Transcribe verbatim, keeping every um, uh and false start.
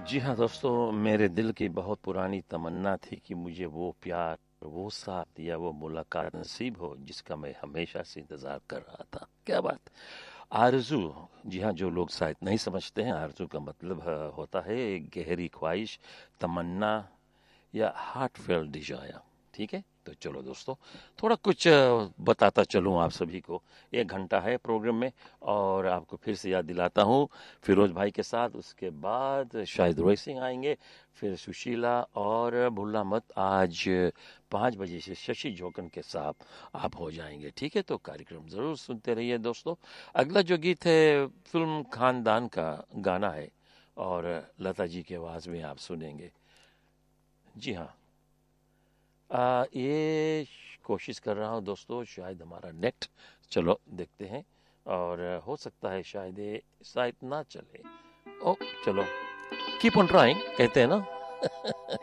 जी हाँ दोस्तों, मेरे दिल की बहुत पुरानी तमन्ना थी कि मुझे वो प्यार, वो साथ या वो मुलाकात नसीब हो जिसका मैं हमेशा से इंतज़ार कर रहा था। क्या बात! आरज़ू, जी हाँ, जो लोग शायद नहीं समझते हैं, आरज़ू का मतलब अ, होता है एक गहरी ख्वाहिश, तमन्ना या हार्टफेल्ट डिज़ायर। ठीक है? तो चलो दोस्तों, थोड़ा कुछ अ, बताता चलूँ आप सभी को। एक घंटा है प्रोग्राम में और आपको फिर से याद दिलाता हूँ, फिरोज़ भाई के साथ, उसके बाद शाहिद रोय सिंह आएँगे, फिर सुशीला और भूलना मत आज पाँच बजे से शशि जोकन के साथ आप हो जाएँगे। ठीक है? तो कार्यक्रम ज़रूर सुनते रहिए दोस्तों। अगला जो गीत है फ़िल्म खानदान का गाना है और लता जी की आवाज़ में आप सुनेंगे। जी हाँ। आ, ये कोशिश कर रहा हूँ दोस्तों, शायद हमारा नेट, चलो देखते हैं। और हो सकता है शायद ये शायद ना चले। ओ चलो, कीप ऑन ट्राइंग कहते हैं ना।